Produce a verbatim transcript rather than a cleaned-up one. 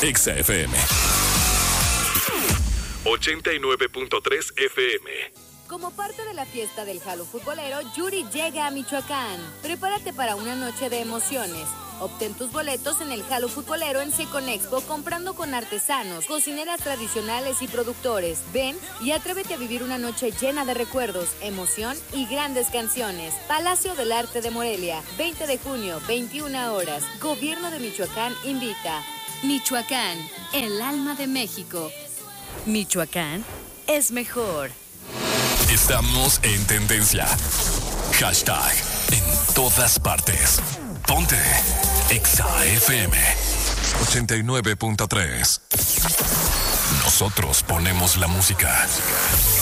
Exa F M. ochenta y nueve punto tres F M. Como parte de la fiesta del Jalo Futbolero, Yuri llega a Michoacán. Prepárate para una noche de emociones. Obtén tus boletos en el Jalo Futbolero en Seconexpo comprando con artesanos, cocineras tradicionales y productores. Ven y atrévete a vivir una noche llena de recuerdos, emoción y grandes canciones. Palacio del Arte de Morelia, veinte de junio, veintiuna horas. Gobierno de Michoacán invita. Michoacán, el alma de México. Michoacán es mejor. Estamos en tendencia. Hashtag en todas partes. Ponte Exa F M ochenta y nueve punto tres. Nosotros ponemos la música.